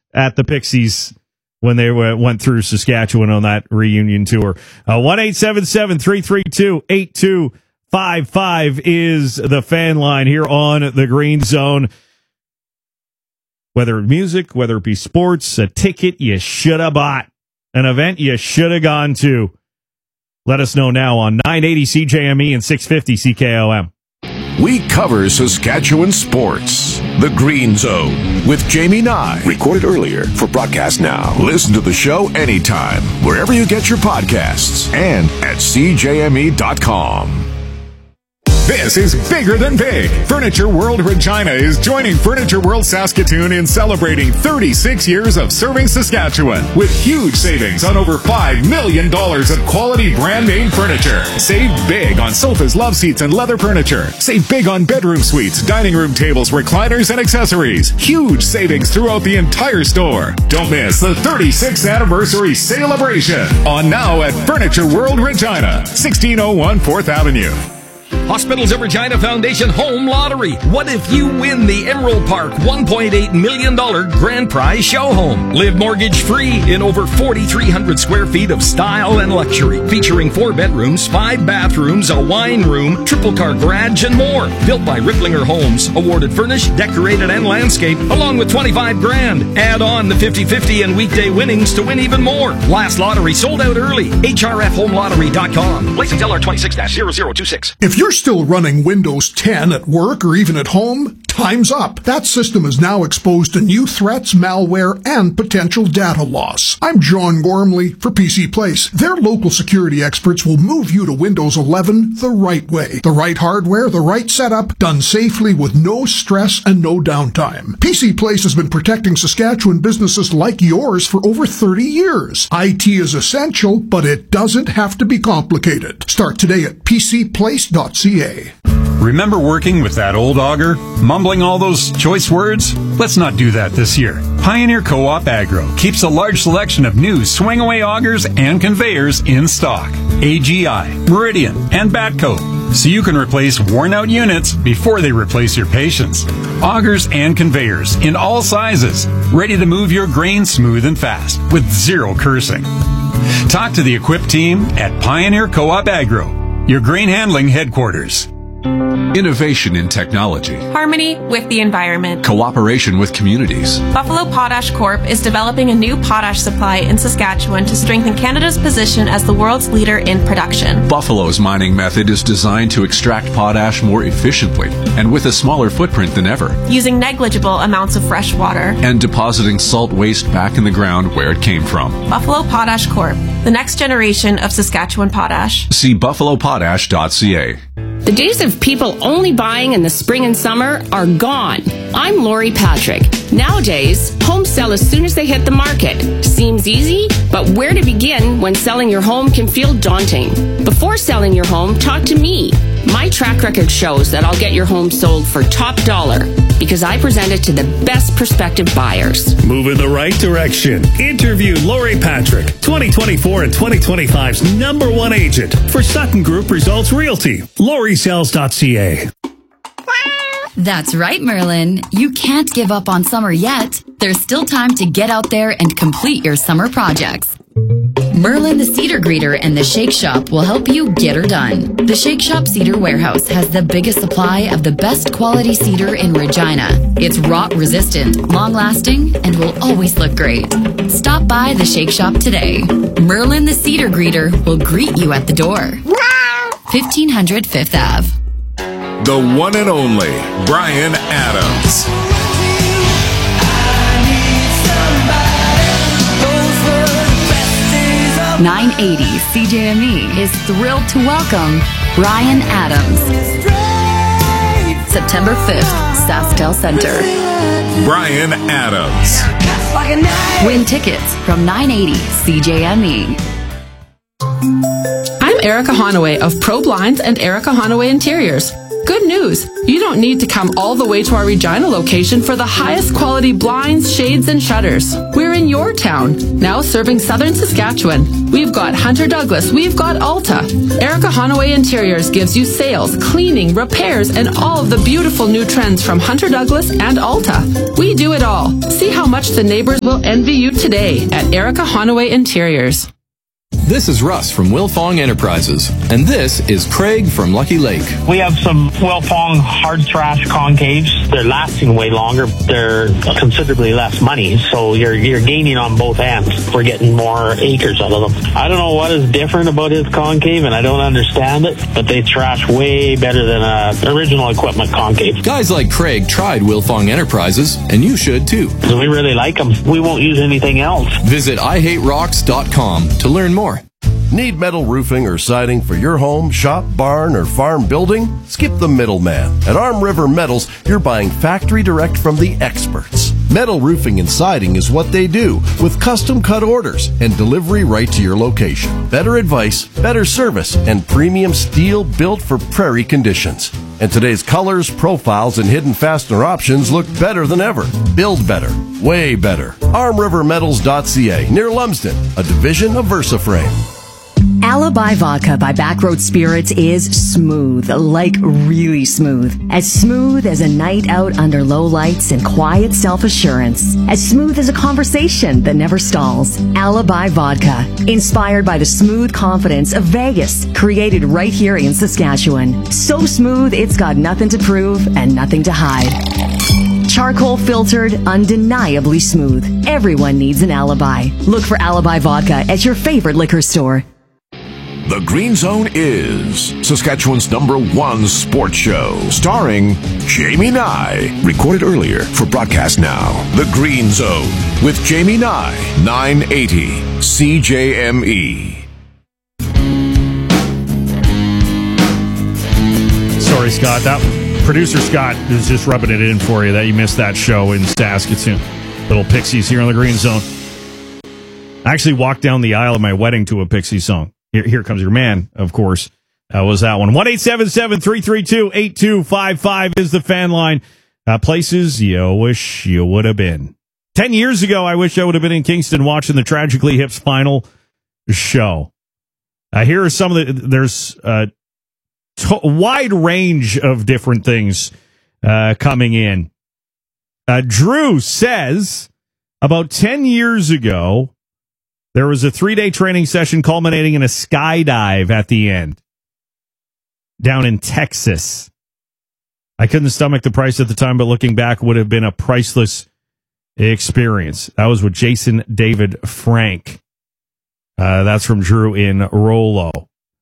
at the Pixies when they went through Saskatchewan on that reunion tour. 1-877-332-8255 is the fan line here on the Green Zone. Whether music, whether it be sports, a ticket you should have bought, an event you should have gone to. Let us know now on 980 CJME and 650 CKOM. We cover Saskatchewan sports. The Green Zone with Jamie Nye. Recorded earlier for broadcast now. Listen to the show anytime, wherever you get your podcasts, and at CJME.com. This is bigger than big. Furniture World Regina is joining Furniture World Saskatoon in celebrating 36 years of serving Saskatchewan with huge savings on over $5 million of quality brand name furniture. Save big on sofas, love seats, and leather furniture. Save big on bedroom suites, dining room tables, recliners, and accessories. Huge savings throughout the entire store. Don't miss the 36th anniversary celebration on now at Furniture World Regina, 1601 4th Avenue. Hospitals of Regina Foundation Home Lottery. What if you win the Emerald Park $1.8 million grand prize show home? Live mortgage free in over 4,300 square feet of style and luxury, featuring 4 bedrooms, 5 bathrooms, a wine room, triple car garage, and more. Built by Ripplinger Homes, awarded furnished, decorated, and landscape, along with $25,000. Add on the 50-50 and weekday winnings to win even more. Last lottery sold out early. HRFHomeLottery.com. License LR 26-0026. If you're still running Windows 10 at work or even at home, time's up. That system is now exposed to new threats, malware, and potential data loss. I'm John Gormley for PC Place. Their local security experts will move you to Windows 11 the right way. The right hardware, the right setup, done safely with no stress and no downtime. PC Place has been protecting Saskatchewan businesses like yours for over 30 years. IT is essential, but it doesn't have to be complicated. Start today at pcplace.ca. Remember working with that old auger? Mumbling all those choice words? Let's not do that this year. Pioneer Co-op Agro keeps a large selection of new swing-away augers and conveyors in stock. AGI, Meridian, and Batco, so you can replace worn-out units before they replace your patience. Augers and conveyors in all sizes, ready to move your grain smooth and fast with zero cursing. Talk to the equipped team at Pioneer Co-op Agro, your grain handling headquarters. Innovation in technology. Harmony with the environment. Cooperation with communities. Buffalo Potash Corp is developing a new potash supply in Saskatchewan to strengthen Canada's position as the world's leader in production. Buffalo's mining method is designed to extract potash more efficiently and with a smaller footprint than ever. Using negligible amounts of fresh water. And depositing salt waste back in the ground where it came from. Buffalo Potash Corp, the next generation of Saskatchewan potash. See buffalopotash.ca. The days of people only buying in the spring and summer are gone. I'm Lori Patrick. Nowadays, homes sell as soon as they hit the market. Seems easy, but where to begin when selling your home can feel daunting? Before selling your home, talk to me. My track record shows that I'll get your home sold for top dollar because I present it to the best prospective buyers. Move in the right direction. Interview Lori Patrick, 2024 and 2025's #1 agent for Sutton Group Results Realty. LoriSells.ca. That's right, Merlin. You can't give up on summer yet. There's still time to get out there and complete your summer projects. Merlin the Cedar Greeter and the Shake Shop will help you get her done. The Shake Shop Cedar Warehouse has the biggest supply of the best quality cedar in Regina. It's rot resistant, long lasting, and will always look great. Stop by the Shake Shop today. Merlin the Cedar Greeter will greet you at the door. 1500 5th Ave. The one and only Bryan Adams. 980 CJME is thrilled to welcome Bryan Adams. September 5th, SaskTel Center. Bryan Adams. Win tickets from 980 CJME. I'm Erica Honaway of Pro Blinds and Erica Honaway Interiors. Good news! You don't need to come all the way to our Regina location for the highest quality blinds, shades, and shutters. We're in your town, now serving southern Saskatchewan. We've got Hunter Douglas, we've got Alta. Erica Honaway Interiors gives you sales, cleaning, repairs, and all of the beautiful new trends from Hunter Douglas and Alta. We do it all. See how much the neighbors will envy you today at Erica Honaway Interiors. This is Russ from Wilfong Enterprises, and this is Craig from Lucky Lake. We have some Wilfong hard trash concaves. They're lasting way longer. They're considerably less money, so you're gaining on both ends. We're getting more acres out of them. I don't know what is different about his concave, and I don't understand it, but they trash way better than original equipment concave. Guys like Craig tried Wilfong Enterprises, and you should too. We really like them. We won't use anything else. Visit IHateRocks.com to learn more. Need metal roofing or siding for your home, shop, barn, or farm building? Skip the middleman. At Arm River Metals, you're buying factory direct from the experts. Metal roofing and siding is what they do, with custom cut orders and delivery right to your location. Better advice, better service, and premium steel built for prairie conditions. And today's colors, profiles, and hidden fastener options look better than ever. Build better. Way better. ArmRiverMetals.ca, near Lumsden, a division of VersaFrame. Alibi Vodka by Backroad Spirits is smooth, like really smooth. As smooth as a night out under low lights and quiet self-assurance. As smooth as a conversation that never stalls. Alibi Vodka, inspired by the smooth confidence of Vegas, created right here in Saskatchewan. So smooth, it's got nothing to prove and nothing to hide. Charcoal filtered, undeniably smooth. Everyone needs an alibi. Look for Alibi Vodka at your favorite liquor store. The Green Zone is Saskatchewan's #1 sports show, starring Jamie Nye. Recorded earlier for broadcast now. The Green Zone with Jamie Nye, 980 CJME. Sorry, Scott. That producer Scott is just rubbing it in for you that you missed that show in Saskatoon. Little Pixies here on the Green Zone. I actually walked down the aisle at my wedding to a Pixie song. Here Comes Your Man, of course. Was that one. 1-877-332-8255 is the fan line. Places you wish you would have been. 10 years ago, I wish I would have been in Kingston watching the Tragically Hip's final show. Here are some of the... There's a wide range of different things coming in. Drew says, about 10 years ago, there was a 3-day training session culminating in a skydive at the end down in Texas. I couldn't stomach the price at the time, but looking back would have been a priceless experience. That was with Jason David Frank. That's from Drew in Rollo.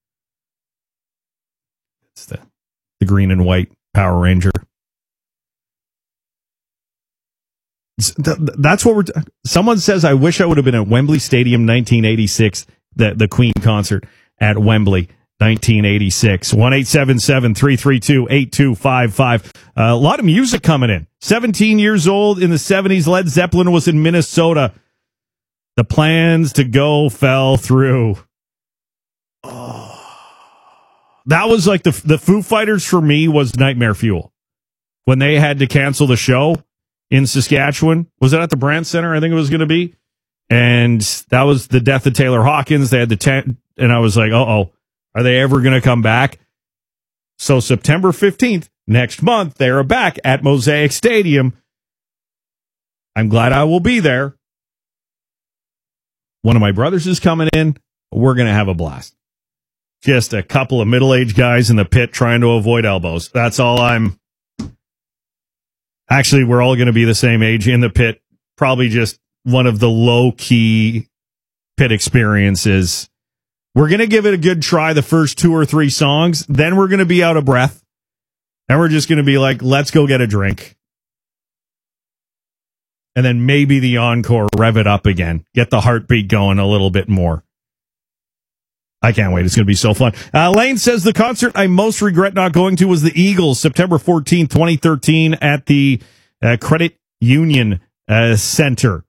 It's the green and white Power Ranger. That's what someone says, I wish I would have been at Wembley Stadium 1986, the Queen concert at Wembley 1986. 1-877-332-8255. A lot of music coming in. 17 years old in the 70s, Led Zeppelin was in Minnesota. The plans to go fell through. Oh. That was like the Foo Fighters for me was nightmare fuel. When they had to cancel the show in Saskatchewan. Was it at the Brandt Center? I think it was going to be. And that was the death of Taylor Hawkins. They had the tent, and I was like, uh-oh, are they ever going to come back? So September 15th, next month, they're back at Mosaic Stadium. I'm glad I will be there. One of my brothers is coming in. We're going to have a blast. Just a couple of middle-aged guys in the pit trying to avoid elbows. That's all I'm... Actually, we're all going to be the same age in the pit. Probably just one of the low-key pit experiences. We're going to give it a good try the first 2 or 3 songs. Then we're going to be out of breath. And we're just going to be like, let's go get a drink. And then maybe the encore, rev it up again. Get the heartbeat going a little bit more. I can't wait. It's going to be so fun. Lane says the concert I most regret not going to was the Eagles, September 14th, 2013 at the Credit Union Center.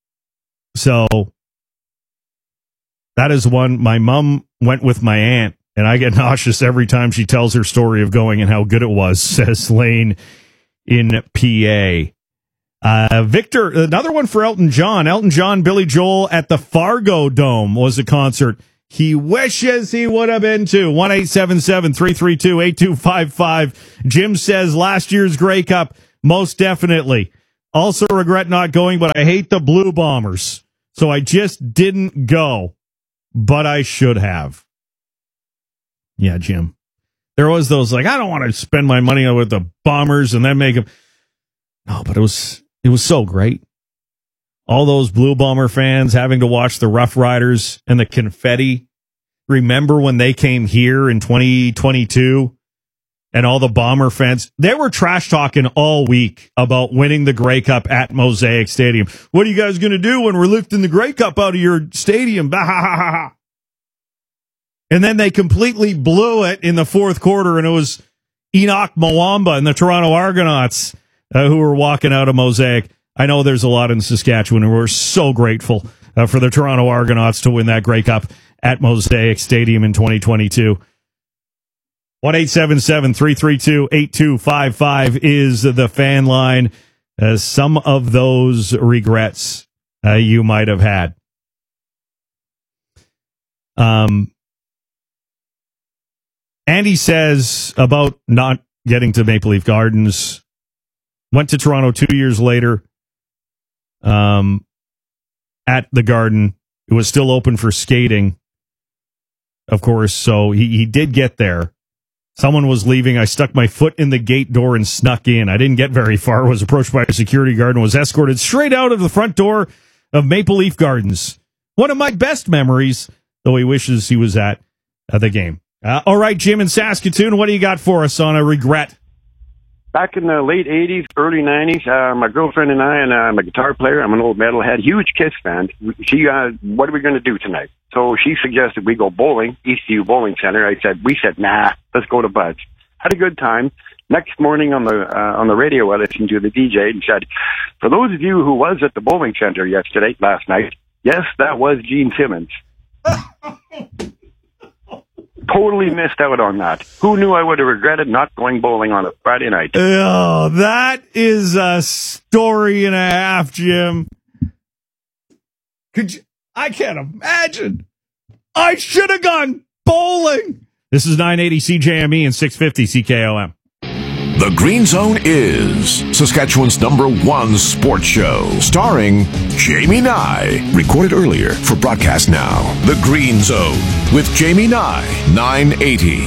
So that is one. My mom went with my aunt And I get nauseous every time she tells her story of going and how good it was, says Lane in PA. Victor, another one for Elton John. Elton John, Billy Joel at the Fargo Dome was a concert he wishes he would have been to. 1-877-332-8255. Jim says last year's Grey Cup, most definitely. Also regret not going, but I hate the Blue Bombers. So I just didn't go, but I should have. Yeah, Jim. There was those like, I don't want to spend my money with the Bombers and then make them. No, but it was so great. All those Blue Bomber fans having to watch the Rough Riders and the confetti. Remember when they came here in 2022 and all the Bomber fans, they were trash talking all week about winning the Grey Cup at Mosaic Stadium. What are you guys going to do when we're lifting the Grey Cup out of your stadium? Bah, ha, ha, ha, ha. And then they completely blew it in the fourth quarter, and it was Enoch Mwamba and the Toronto Argonauts who were walking out of Mosaic. I know there's a lot in Saskatchewan, and we're so grateful for the Toronto Argonauts to win that Grey Cup at Mosaic Stadium in 2022. 1-877-332-8255 is the fan line. Some of those regrets you might have had. Andy says about not getting to Maple Leaf Gardens, went to Toronto 2 years later at the Garden. It was still open for skating, of course, so he did get there. Someone was leaving. I stuck my foot in the gate door and snuck in. I didn't get very far. I was approached by a security guard and was escorted straight out of the front door of Maple Leaf Gardens. One of my best memories, though he wishes he was at the game. All right, Jim in Saskatoon, what do you got for us on a regret? Back in the late 80s, early 90s, my girlfriend and I, and I'm a guitar player, I'm an old metalhead, huge Kiss fan. She, what are we going to do tonight? So she suggested we go bowling, Eastview Bowling Center. We said, nah, let's go to Bud's. Had a good time. Next morning on the radio, I listened to the DJ and said, for those of you who was at the bowling center last night, yes, that was Gene Simmons. Totally missed out on that. Who knew I would have regretted not going bowling on a Friday night? Oh, that is a story and a half, Jim. I can't imagine. I should have gone bowling. This is 980 CJME and 650 CKOM. The Green Zone is Saskatchewan's #1 sports show, starring Jamie Nye. Recorded earlier for broadcast now. The Green Zone with Jamie Nye, 980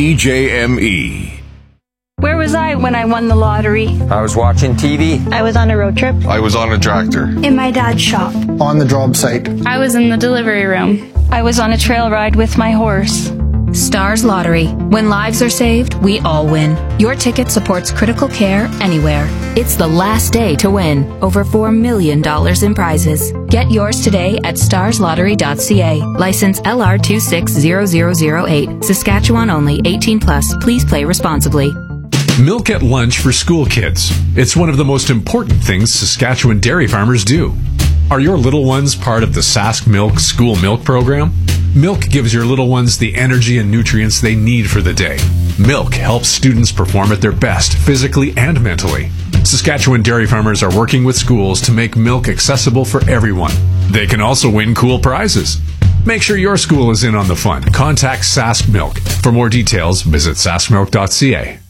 CJME. Where was I when I won the lottery? I was watching TV. I was on a road trip. I was on a tractor. In my dad's shop. On the job site. I was in the delivery room. I was on a trail ride with my horse. Stars Lottery. When lives are saved, we all win. Your ticket supports critical care anywhere. It's the last day to win. Over $4 million in prizes. Get yours today at starslottery.ca. License LR260008. Saskatchewan only. 18 plus. Please play responsibly. Milk at lunch for school kids. It's one of the most important things Saskatchewan dairy farmers do. Are your little ones part of the Sask Milk School Milk Program? Milk gives your little ones the energy and nutrients they need for the day. Milk helps students perform at their best physically and mentally. Saskatchewan dairy farmers are working with schools to make milk accessible for everyone. They can also win cool prizes. Make sure your school is in on the fun. Contact Sask Milk. For more details, visit saskmilk.ca.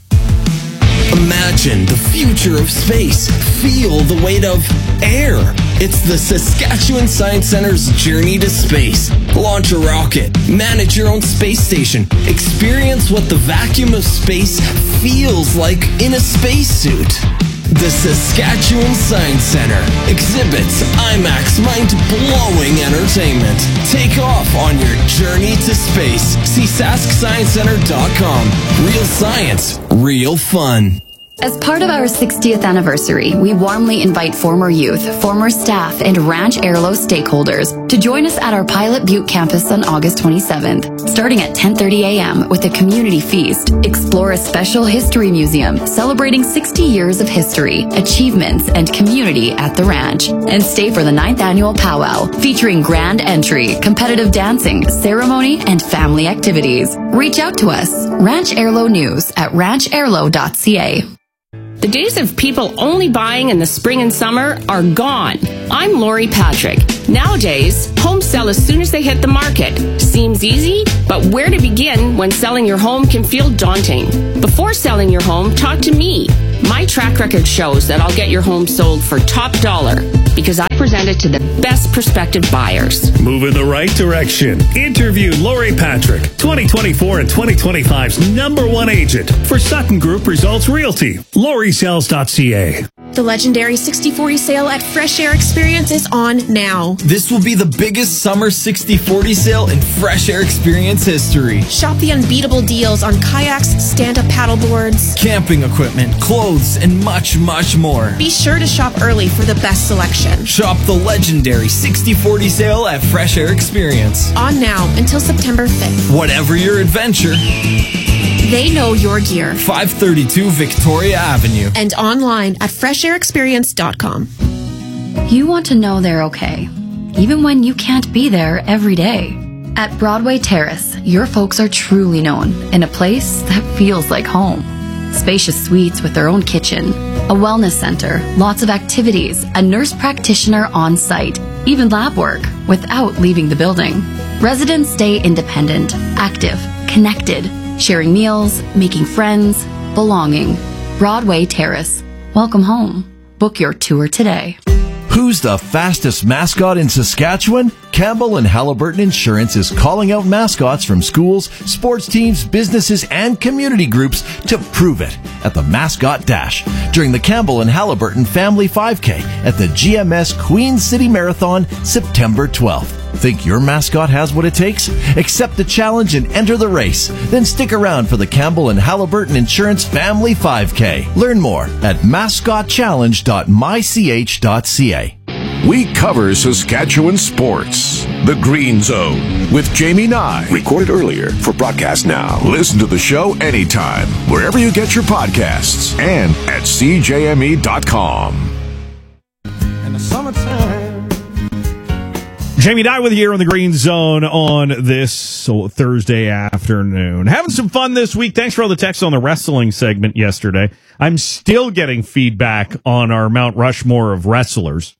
Imagine the future of space. Feel the weight of air. It's the Saskatchewan Science Center's Journey to Space. Launch a rocket. Manage your own space station. Experience what the vacuum of space feels like in a spacesuit. The Saskatchewan Science Center. Exhibits, IMAX, mind-blowing entertainment. Take off on your journey to space. See SaskScienceCenter.com. Real science, real fun. As part of our 60th anniversary, we warmly invite former youth, former staff, and Ranch Airlo stakeholders to join us at our Pilot Butte campus on August 27th, starting at 10:30 a.m. with a community feast. Explore a special history museum celebrating 60 years of history, achievements, and community at the ranch. And stay for the 9th annual powwow, featuring grand entry, competitive dancing, ceremony, and family activities. Reach out to us, Ranch Airlo News at ranchairlo.ca. The days of people only buying in the spring and summer are gone. I'm Lori Patrick. Nowadays, homes sell as soon as they hit the market. Seems easy, but where to begin when selling your home can feel daunting? Before selling your home, talk to me. My track record shows that I'll get your home sold for top dollar because I present it to the best prospective buyers. Move in the right direction. Interview Lori Patrick, 2024 and 2025's #1 agent for Sutton Group Results Realty. LoriSells.ca. The legendary 60/40 sale at Fresh Air Experience is on now. This will be the biggest summer 60/40 sale in Fresh Air Experience history. Shop the unbeatable deals on kayaks, stand-up paddleboards, camping equipment, clothes, and much, much more. Be sure to shop early for the best selection. Shop the legendary 60/40 sale at Fresh Air Experience. On now until September 5th. Whatever your adventure, they know your gear. 532 Victoria Avenue. And online at freshairexperience.com. You want to know they're okay, even when you can't be there every day. At Broadway Terrace, your folks are truly known in a place that feels like home. Spacious suites with their own kitchen, a wellness center, lots of activities, a nurse practitioner on site, even lab work without leaving the building. Residents stay independent, active, connected, sharing meals, making friends, belonging. Broadway Terrace. Welcome home. Book your tour today. Who's the fastest mascot in Saskatchewan? Campbell and Halliburton Insurance is calling out mascots from schools, sports teams, businesses, and community groups to prove it at the Mascot Dash during the Campbell and Halliburton Family 5K at the GMS Queen City Marathon, September 12th. Think your mascot has what it takes? Accept the challenge and enter the race. Then stick around for the Campbell and Halliburton Insurance Family 5K. Learn more at mascotchallenge.mych.ca. We cover Saskatchewan sports. The Green Zone with Jamie Nye. Recorded earlier for broadcast now. Listen to the show anytime, wherever you get your podcasts, and at CJME.com. In the summertime. Jamie Nye with you here on the Green Zone on this Thursday afternoon. Having some fun this week. Thanks for all the texts on the wrestling segment yesterday. I'm still getting feedback on our Mount Rushmore of wrestlers.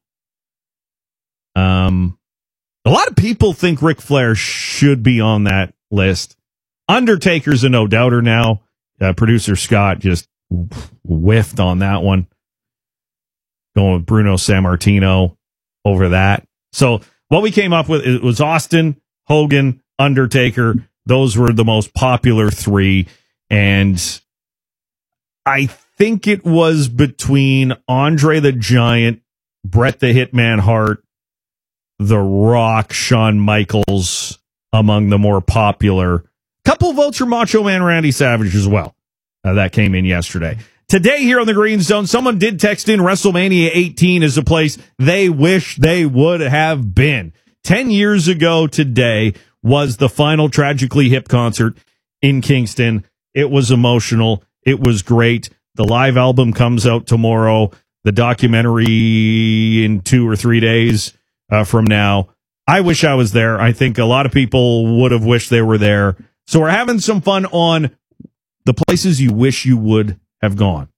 A lot of people think Ric Flair should be on that list. Undertaker's a no-doubter now. Producer Scott just whiffed on that one. Going with Bruno Sammartino over that. So what we came up with, it was Austin, Hogan, Undertaker. Those were the most popular three. And I think it was between Andre the Giant, Bret the Hitman Hart, The Rock, Shawn Michaels among the more popular. Couple votes for Macho Man Randy Savage as well. That came in yesterday. Today here on the Green Zone, someone did text in WrestleMania 18 is a place they wish they would have been. 10 years ago today was the final Tragically Hip concert in Kingston. It was emotional. It was great. The live album comes out tomorrow. The documentary in 2 or 3 days from now. I wish I was there. I think a lot of people would have wished they were there. So we're having some fun on the places you wish you would have gone.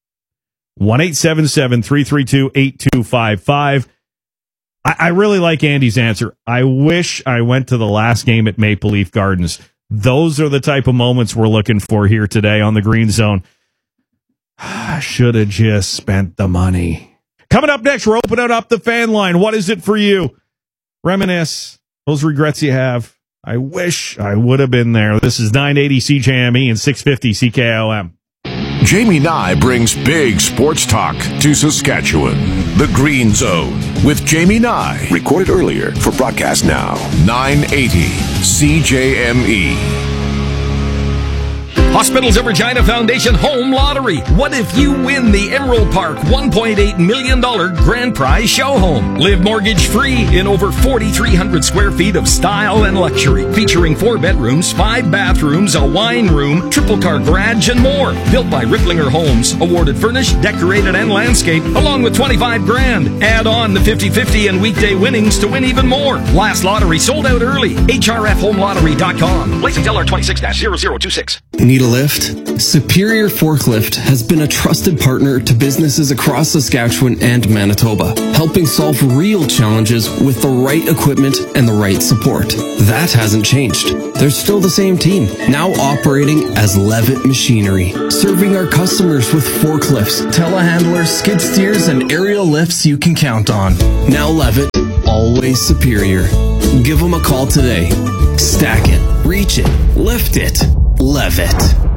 1-877-332-8255. I really like Andy's answer. I wish I went to the last game at Maple Leaf Gardens. Those are the type of moments we're looking for here today on the Green Zone. I should have just spent the money. Coming up next, we're opening up the fan line. What is it for you? Reminisce those regrets you have. I wish I would have been there. This is 980 CJME and 650 CKOM. Jamie Nye brings big sports talk to Saskatchewan. The Green Zone with Jamie Nye. Recorded earlier for broadcast now. 980 CJME. Hospitals of Regina Foundation Home Lottery. What if you win the Emerald Park $1.8 million grand prize show home? Live mortgage-free in over 4,300 square feet of style and luxury, featuring 4 bedrooms, 5 bathrooms, a wine room, triple-car garage, and more. Built by Ricklinger Homes, awarded furnished, decorated, and landscape, along with $25,000. Add on the 50/50 and weekday winnings to win even more. Last lottery sold out early. HRFHomeLottery.com. Placing LR 26-0026. Need a lift? Superior Forklift has been a trusted partner to businesses across Saskatchewan and Manitoba, helping solve real challenges with the right equipment and the right support. That hasn't changed. They're still the same team, now operating as Levitt Machinery, serving our customers with forklifts, telehandlers, skid steers, and aerial lifts you can count on. Now Levitt, always superior. Give them a call today. Stack it, reach it, lift it. Levitt.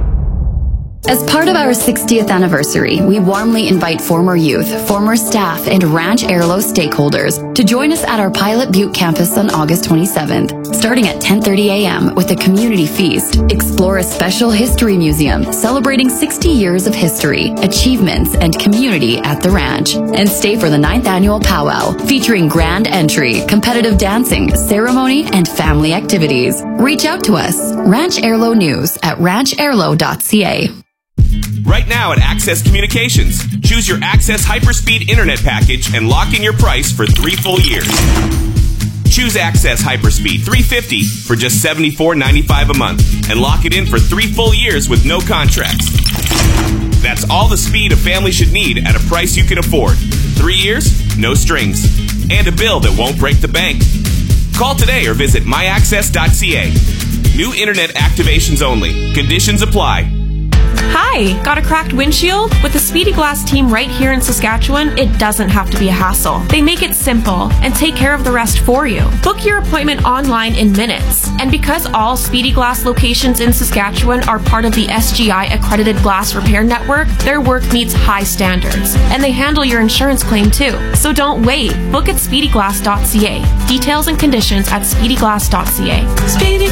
As part of our 60th anniversary, we warmly invite former youth, former staff, and Ranch Airlo stakeholders to join us at our Pilot Butte campus on August 27th, starting at 10:30 a.m. with a community feast. Explore a special history museum celebrating 60 years of history, achievements, and community at the ranch. And stay for the 9th annual powwow, featuring grand entry, competitive dancing, ceremony, and family activities. Reach out to us, Ranch Airlo News at ranchairlo.ca. Right now at Access Communications, choose your Access Hyperspeed Internet package and lock in your price for 3 full years. Choose Access Hyperspeed 350 for just $74.95 a month and lock it in for 3 full years with no contracts. That's all the speed a family should need at a price you can afford. 3 years, no strings, and a bill that won't break the bank. Call today or visit myaccess.ca. New internet activations only. Conditions apply. Hi, got a cracked windshield? With the Speedy Glass team right here in Saskatchewan, it doesn't have to be a hassle. They make it simple and take care of the rest for you. Book your appointment online in minutes. And because all Speedy Glass locations in Saskatchewan are part of the SGI accredited glass repair network, their work meets high standards. And they handle your insurance claim too. So don't wait. Book at speedyglass.ca. Details and conditions at speedyglass.ca. Speedy